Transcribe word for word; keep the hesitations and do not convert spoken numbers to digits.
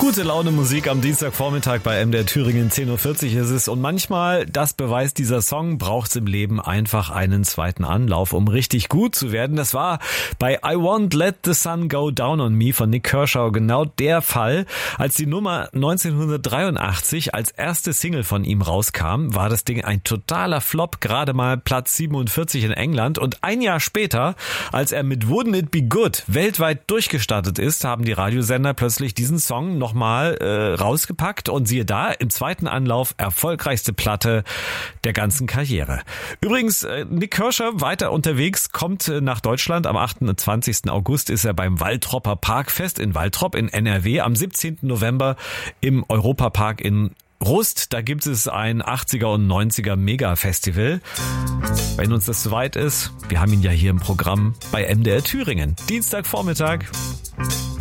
Gute Laune Musik am Dienstagvormittag bei M D R Thüringen, zehn Uhr vierzig ist es. Und manchmal, das beweist dieser Song, braucht es im Leben einfach einen zweiten Anlauf, um richtig gut zu werden. Das war bei I Won't Let the Sun Go Down on Me von Nik Kershaw genau der Fall. Als die Nummer neunzehnhundertdreiundachtzig als erste Single von ihm rauskam, war das Ding ein totaler Flop, gerade mal Platz siebenundvierzig in England. Und ein Jahr später, als er mit Wouldn't It Be Good weltweit durchgestartet ist, haben die Radiosender plötzlich diesen Song noch mal äh, rausgepackt und siehe da, im zweiten Anlauf erfolgreichste Platte der ganzen Karriere. Übrigens, äh, Nik Kershaw weiter unterwegs, kommt äh, nach Deutschland. Am achtundzwanzigsten August ist er beim Waltropper Parkfest in Waltrop in N R W. Am siebzehnten November im Europapark in Rust, da gibt es ein achtziger und neunziger Mega-Festival. Wenn uns das zu weit ist, wir haben ihn ja hier im Programm bei M D R Thüringen. Dienstagvormittag.